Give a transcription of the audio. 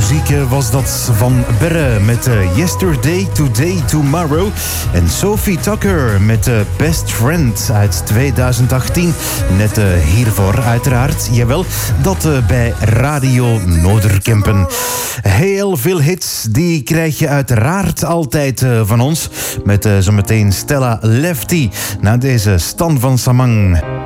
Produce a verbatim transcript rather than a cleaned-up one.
muziek was dat van Berre met uh, Yesterday, Today, Tomorrow. En Sophie Tucker met uh, Best Friend uit tweeduizend achttien. Net uh, hiervoor uiteraard. Jawel, dat uh, bij Radio Noorderkempen. Heel veel hits, die krijg je uiteraard altijd uh, van ons. Met uh, zometeen Stella Lefty na deze Stan van Samang.